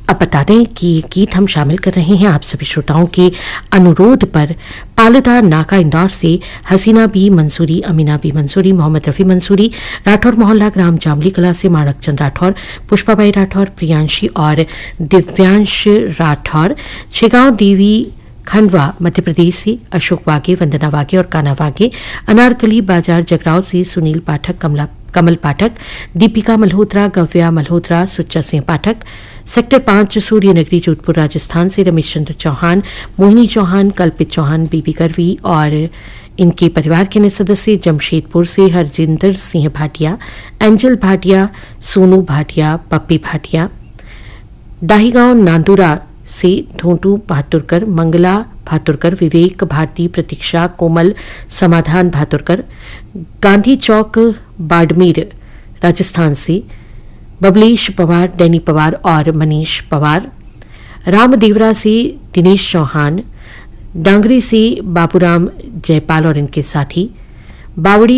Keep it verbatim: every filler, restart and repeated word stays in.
अब बता दें कि ये गीत हम शामिल कर रहे हैं आप सभी श्रोताओं के अनुरोध पर पालदा नाका इंदौर से हसीना बी मंसूरी, अमीना बी मंसूरी, मोहम्मद रफी मंसूरी, राठौर मोहल्ला ग्राम जामली कला से माणक चंद राठौर, पुष्पाबाई राठौर, प्रियांशी और दिव्यांश राठौर, छिगांव देवी खंडवा मध्य प्रदेश से अशोक वागे, वंदना वागे और काना वागे, अनारकली बाजार जगराव से सुनील पाठक, कमला कमल पाठक, दीपिका मल्होत्रा, गव्या मल्होत्रा, सुच्चा सिंह पाठक, सेक्टर पांच सूर्यनगरी जोधपुर राजस्थान से रमेश चंद्र चौहान, मोहिनी चौहान, कल्पित चौहान, बीबी करवी और इनके परिवार के अन्य सदस्य जमशेदपुर से हरजिंदर सिंह भाटिया, एंजल भाटिया, सोनू भाटिया, पप्पी भाटिया, डाहीगांव नांदुरा से धोटू भातुरकर, मंगला भातुरकर, विवेक भारती, प्रतीक्षा, कोमल, समाधान भातुरकर, गांधी चौक बाड़मेर राजस्थान से बबलेश पवार, डैनी पवार और मनीष पवार, रामदेवरा से दिनेश चौहान, डांगरी से बाबूराम जयपाल और इनके साथी, बावड़ी